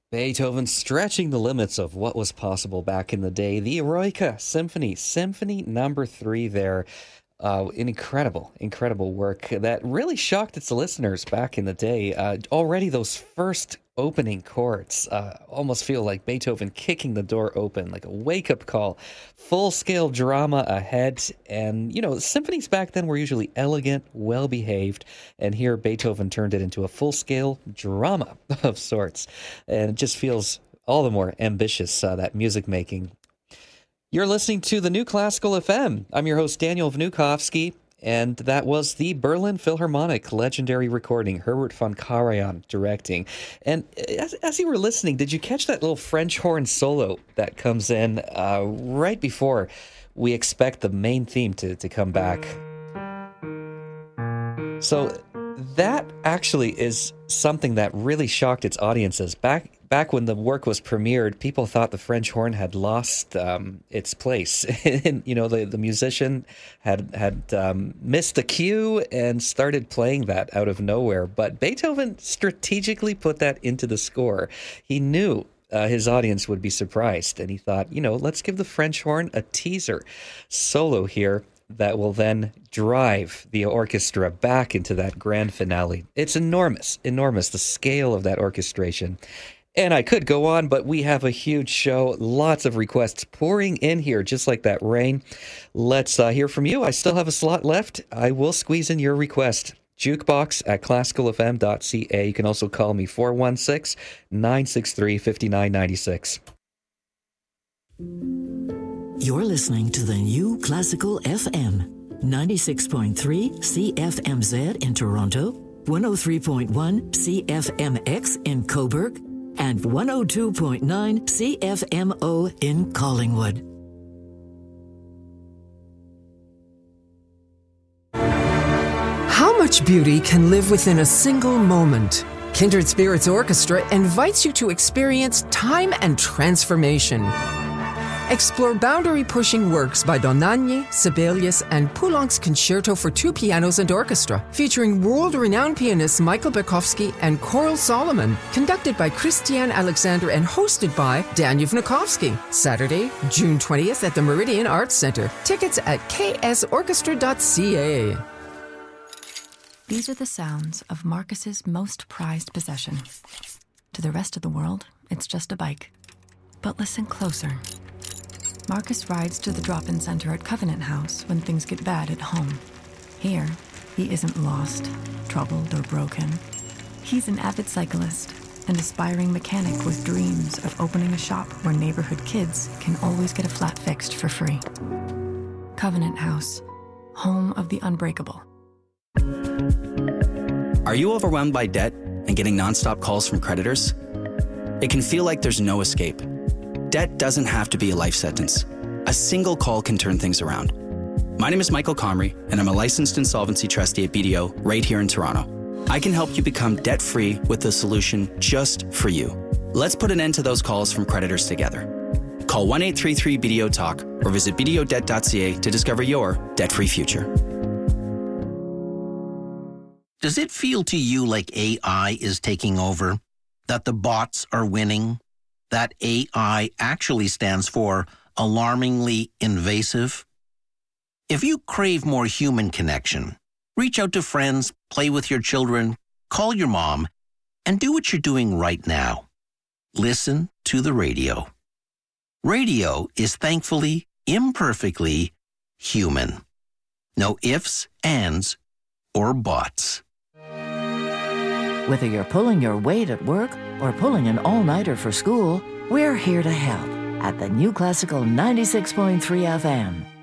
Beethoven stretching the limits of what was possible back in the day. The Eroica Symphony, Symphony Number 3 there. An incredible work that really shocked its listeners back in the day. Already those first opening chords almost feel like Beethoven kicking the door open, like a wake-up call. Full-scale drama ahead. And, symphonies back then were usually elegant, well-behaved. And here Beethoven turned it into a full-scale drama of sorts. And it just feels all the more ambitious, that music making. You're listening to the New Classical FM. I'm your host, Daniel Vnukovsky, and that was the Berlin Philharmonic legendary recording, Herbert von Karajan directing. And as you were listening, did you catch that little French horn solo that comes in right before we expect the main theme to come back? So that actually is something that really shocked its audiences. Back when the work was premiered, people thought the French horn had lost its place. And, the musician had missed the cue and started playing that out of nowhere. But Beethoven strategically put that into the score. He knew his audience would be surprised, and he thought, let's give the French horn a teaser solo here that will then drive the orchestra back into that grand finale. It's enormous, the scale of that orchestration. And I could go on, but we have a huge show, lots of requests pouring in here, just like that rain. Let's hear from you. I still have a slot left. I will squeeze in your request. Jukebox@classicalfm.ca. You can also call me 416-963-5996. You're listening to the New Classical FM, 96.3 CFMZ in Toronto, 103.1 CFMX in Cobourg, and 102.9 CFMO in Collingwood. How much beauty can live within a single moment? Kindred Spirits Orchestra invites you to experience time and transformation. Explore boundary-pushing works by Dohnányi, Sibelius, and Poulenc's Concerto for two pianos and orchestra, featuring world-renowned pianists Michael Berkowski and Coral Solomon, conducted by Christiane Alexander and hosted by Daniel Vnukovsky. Saturday, June 20th at the Meridian Arts Centre. Tickets at ksorchestra.ca. These are the sounds of Marcus's most prized possession. To the rest of the world, it's just a bike. But listen closer. Marcus rides to the drop-in center at Covenant House when things get bad at home. Here, he isn't lost, troubled, or broken. He's an avid cyclist, an aspiring mechanic with dreams of opening a shop where neighborhood kids can always get a flat fixed for free. Covenant House, home of the unbreakable. Are you overwhelmed by debt and getting nonstop calls from creditors? It can feel like there's no escape. Debt doesn't have to be a life sentence. A single call can turn things around. My name is Michael Comrie, and I'm a licensed insolvency trustee at BDO right here in Toronto. I can help you become debt-free with the solution just for you. Let's put an end to those calls from creditors together. Call 1-833-BDO-TALK or visit bdodebt.ca to discover your debt-free future. Does it feel to you like AI is taking over? That the bots are winning? That AI actually stands for alarmingly invasive? If you crave more human connection, reach out to friends, play with your children, call your mom, and do what you're doing right now. Listen to the radio. Radio is thankfully, imperfectly human. No ifs, ands, or buts. Whether you're pulling your weight at work or pulling an all-nighter for school, we're here to help at the New Classical 96.3 FM.